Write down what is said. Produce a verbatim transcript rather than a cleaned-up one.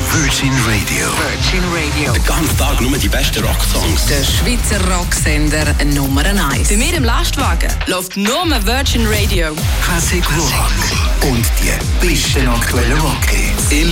Virgin Radio. Virgin Radio. Den ganzen Tag nur die besten Rocksongs. Der Schweizer Rocksender Nummer eins. Bei mir im Lastwagen läuft nur Virgin Radio. Classic Rock. Und die besten aktuellen Rockhits.